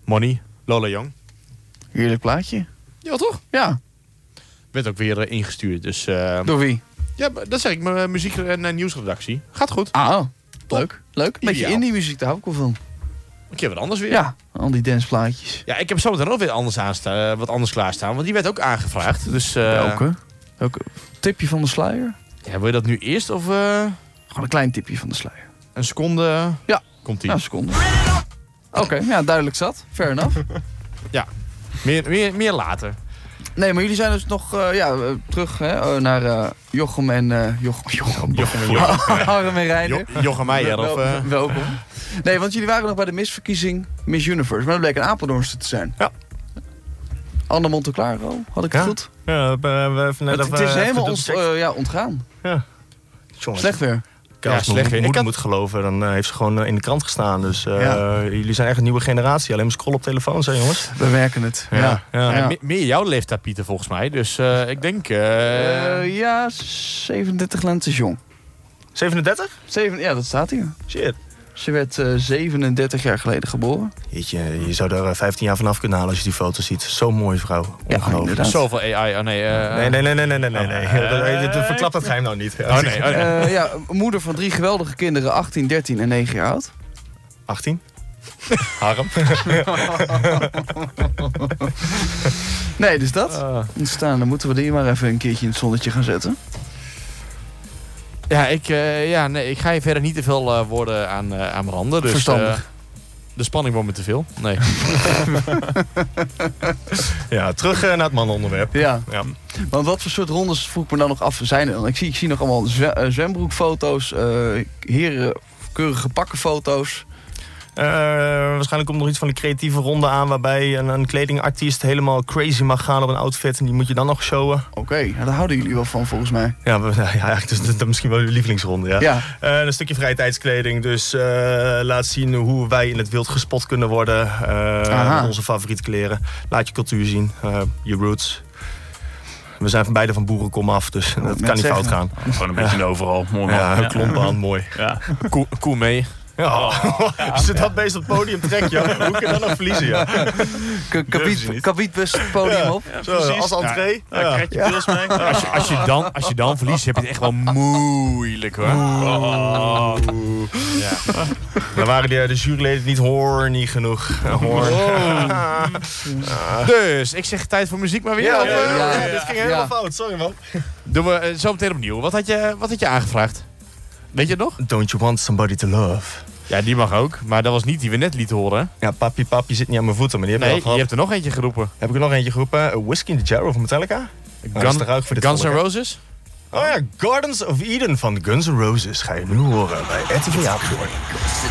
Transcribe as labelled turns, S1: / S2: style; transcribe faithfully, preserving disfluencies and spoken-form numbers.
S1: Money, Lola Young.
S2: Heerlijk plaatje.
S1: Ja, toch?
S2: Ja.
S1: Werd ook weer uh, ingestuurd. Dus, uh,
S2: Door wie?
S1: Ja, dat zeg ik. Mijn uh, muziek- en uh, nieuwsredactie. Gaat goed.
S2: Ah, leuk. Leuk. Beetje
S1: Ideaal.
S2: indie muziek, daar hou ik wel van.
S1: Een keer wat anders weer.
S2: Ja, al die danceplaatjes.
S1: Ja, ik heb zometeen ook weer anders aanstaan, uh, wat anders klaarstaan. Want die werd ook aangevraagd. Dus, uh,
S2: Welke? Welke? Tipje van de sluier?
S1: Ja, wil je dat nu eerst of uh,
S2: Gewoon een klein tipje van de sluier.
S1: een seconde?
S2: Ja.
S1: Komt-ie.
S2: Nou, een seconde. Oké, okay, ja, duidelijk zat. Fair enough.
S1: Ja, meer, meer, meer later.
S2: Nee, maar jullie zijn dus nog uh, ja, uh, terug hè, uh, naar uh, Jochem en... Uh, Jochem, Jochem,
S1: Jochem en Jochem.
S2: Harm en Reiner.
S1: Jo Jochem Meijer.
S2: Wel,
S1: Of, uh...
S2: welkom. Nee, want jullie waren nog bij de misverkiezing Miss Universe. Maar dat bleek een Apeldoornste te zijn.
S3: Ja.
S2: Anne Monteclaro, had ik het
S3: Ja.
S2: goed?
S3: Ja, we, we, we,
S2: Het,
S3: dat
S2: het
S3: we
S2: is
S3: even
S2: helemaal
S3: doen
S2: ont,
S3: checken.
S2: uh, ja, ontgaan.
S3: Ja. Jongens,
S2: Slecht weer.
S3: Ja,
S1: Ja,
S3: als
S1: slecht
S3: mijn
S1: weer.
S3: moeder
S1: Ik had-
S3: moet geloven, dan uh, heeft ze gewoon uh, in de krant gestaan. Dus uh,
S2: Ja.
S3: jullie zijn echt een nieuwe generatie. Alleen maar scrollen op telefoons, hè jongens?
S2: We werken het. Ja.
S3: Ja.
S2: Ja.
S1: Ja, me- meer jouw leeftijd, Pieter, volgens mij. Dus uh, ik denk... Uh...
S2: Uh, ja, zevenendertig lentes jong.
S3: zevenendertig?
S2: Zeven, ja, dat staat hier.
S3: Shit.
S2: Ze werd uh, zevenendertig jaar geleden geboren.
S3: Jeetje, je zou daar uh, vijftien jaar vanaf kunnen halen als je die foto ziet. Zo'n mooie vrouw.
S2: Ja,
S3: Ongelooflijk.
S2: inderdaad.
S1: Zoveel A I. Oh nee, uh...
S3: Nee, nee, nee, nee, nee, nee, nee. nee.
S1: Uh,
S3: Uh, Verklap dat geheim nou niet.
S1: Oh nee, oh nee.
S2: Uh, ja, moeder van drie geweldige kinderen, achttien, dertien en negen jaar oud.
S3: achttien? Harm?
S2: Nee, dus dat.
S1: Uh,
S2: Dan staan, dan moeten we die maar even een keertje in het zonnetje gaan zetten.
S1: ja, ik, uh, ja, nee, ik ga je verder niet te veel uh, woorden aan, uh, aan branden. Dus,
S2: Verstandig.
S1: uh, de spanning wordt me te veel. Nee.
S3: Ja, terug uh, naar het mannenonderwerp.
S2: Ja.
S3: Ja.
S2: Want wat voor soort rondes vroeg ik me dan nog af zijn er dan? Ik zie, ik zie nog allemaal zwe- uh, zwembroekfoto's, uh, heren keurige pakkenfoto's.
S3: Uh, waarschijnlijk komt nog iets van de creatieve ronde aan... waarbij een, een kledingartiest helemaal crazy mag gaan op een outfit... en die moet je dan nog showen.
S2: Oké, okay, ja, daar houden jullie wel van volgens mij.
S3: Ja, we, ja eigenlijk is dat, dat misschien wel je lievelingsronde, ja.
S2: Ja.
S3: Uh, een stukje vrije tijdskleding, dus uh, laat zien hoe wij in het wild gespot kunnen worden... Uh, met onze favoriete kleren. Laat je cultuur zien, uh, je roots... We zijn van beide van boerenkom af, dus dat kan niet
S2: zeggen.
S3: fout gaan.
S4: Gewoon een beetje overal. Mooi man.
S3: Ja, een klomp aan, mooi.
S4: Ja.
S1: Koe, koe mee.
S3: Ja.
S4: Oh, ja.
S3: Als je dat beest op het podium trekt, ja, hoe kun je dan nog verliezen? Ja. Durven ze niet.
S2: Kabietbus het podium op.
S3: Ja, zo, als entree.
S4: Ja,
S3: Ja.
S4: krijg je pils mee.
S1: Als je, als, je dan, als je dan verliest, heb je het echt wel moeilijk hoor. Oh. Ja.
S3: Dan waren de, de juryleden niet horny genoeg. Uh, horn.
S1: Oh. Dus, ik zeg tijd voor muziek maar weer.
S3: Ja,
S1: Of,
S3: ja,
S1: uh,
S3: ja,
S2: ja.
S3: dit ging helemaal
S2: Ja.
S3: fout, sorry man.
S1: Doen we uh, zo meteen opnieuw. Wat had, je, wat had je aangevraagd? Weet je het nog?
S3: Don't you want somebody to love?
S1: Ja, die mag ook. Maar dat was niet die we net lieten horen.
S3: Ja, papi, papi zit niet aan mijn voeten, maar die heb je
S1: Nee,
S3: al
S1: je
S3: gehad.
S1: hebt er nog eentje geroepen.
S3: Heb ik er nog eentje geroepen? Uh, Whiskey in the Jar van Metallica? Oh, dat is te ruik voor dit
S1: Guns N'
S3: volk, hè?
S1: Roses?
S3: Oh ja, Gardens of Eden van Guns N' Roses ga je nu horen bij R T V Apeldoorn.